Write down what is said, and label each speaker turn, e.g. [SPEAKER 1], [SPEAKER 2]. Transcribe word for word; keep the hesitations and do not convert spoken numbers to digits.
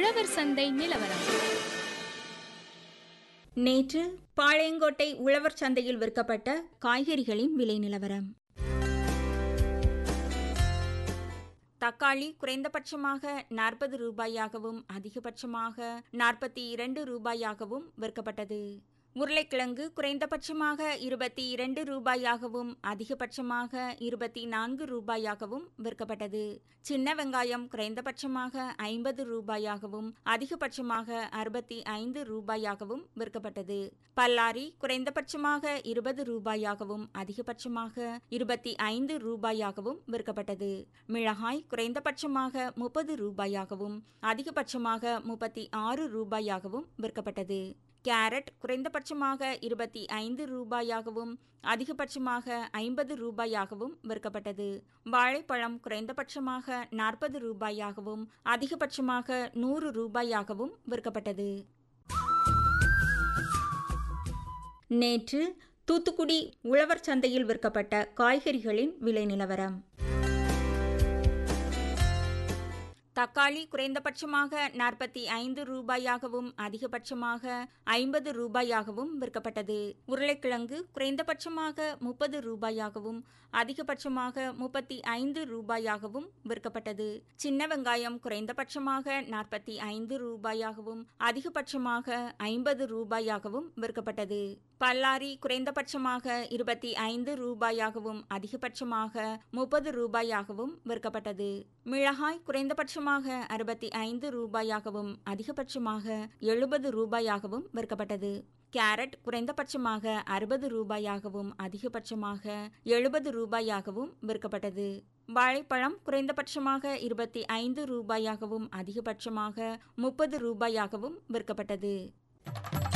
[SPEAKER 1] உழவர் சந்தை நிலவரம்.
[SPEAKER 2] நேற்று பாளையங்கோட்டை உழவர் சந்தையில் விற்கப்பட்ட காய்கறிகளின் விலை நிலவரம். தக்காளி குறைந்தபட்சமாக நாற்பது ரூபாயாகவும் அதிகபட்சமாக நாற்பத்தி இரண்டு ரூபாயாகவும் விற்கப்பட்டது. உருளைக்கிழங்கு குறைந்தபட்சமாக இருபத்தி இரண்டு ரூபாயாகவும் அதிகபட்சமாக இருபத்தி நான்கு ரூபாயாகவும் விற்கப்பட்டது. சின்ன வெங்காயம் குறைந்தபட்சமாக ஐம்பது ரூபாயாகவும் அதிகபட்சமாக அறுபத்தி ஐந்து ரூபாயாகவும் விற்கப்பட்டது. பல்லாரி குறைந்தபட்சமாக இருபது ரூபாயாகவும் அதிகபட்சமாக இருபத்தி ஐந்து ரூபாயாகவும் விற்கப்பட்டது. மிளகாய் குறைந்தபட்சமாக முப்பது ரூபாயாகவும் அதிகபட்சமாக முப்பத்தி ஆறு ரூபாயாகவும் விற்கப்பட்டது. கேரட் குறைந்தபட்சமாக இருபத்தி ஐந்து ரூபாயாகவும் அதிகபட்சமாக ஐம்பது ரூபாயாகவும் விற்கப்பட்டது. வாழைப்பழம் குறைந்தபட்சமாக நாற்பது ரூபாயாகவும் அதிகபட்சமாக நூறு ரூபாயாகவும் விற்கப்பட்டது. நேற்று தூத்துக்குடி உழவர் சந்தையில் விற்கப்பட்ட காய்கறிகளின் விலை நிலவரம். தக்காளி குறைந்தபட்சமாக நாற்பத்தி ஐந்து ரூபாயாகவும் அதிகபட்சமாக ஐம்பது ரூபாயாகவும் விற்கப்பட்டது. உருளைக்கிழங்கு குறைந்தபட்சமாக முப்பது ரூபாயாகவும் அதிகபட்சமாக முப்பத்தி ஐந்து ரூபாயாகவும் விற்கப்பட்டது. சின்ன வெங்காயம் குறைந்தபட்சமாக நாற்பத்தி ஐந்து ரூபாயாகவும் அதிகபட்சமாக ஐம்பது ரூபாயாகவும் விற்கப்பட்டது. பல்லாரி குறைந்தபட்சமாக இருபத்தி ஐந்து ரூபாயாகவும் அதிகபட்சமாக முப்பது ரூபாயாகவும் விற்கப்பட்டது. மிளகாய் குறைந்தபட்சமாக அறுபத்தி ஐந்து ரூபாயாகவும் அதிகபட்சமாக எழுபது ரூபாயாகவும் விற்கப்பட்டது. கேரட் குறைந்தபட்சமாக அறுபது ரூபாயாகவும் அதிகபட்சமாக எழுபது ரூபாயாகவும் விற்கப்பட்டது. வாழைப்பழம் குறைந்தபட்சமாக இருபத்தி ஐந்து ரூபாயாகவும் அதிகபட்சமாக முப்பது ரூபாயாகவும் விற்கப்பட்டது.